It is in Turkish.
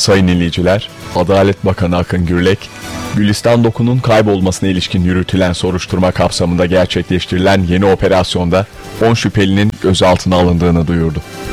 Sayın dinleyiciler, Adalet Bakanı Akın Gürlek, Gülistan Doku'nun kaybolmasına ilişkin yürütülen soruşturma kapsamında gerçekleştirilen yeni operasyonda 10 şüphelinin gözaltına alındığını duyurdu.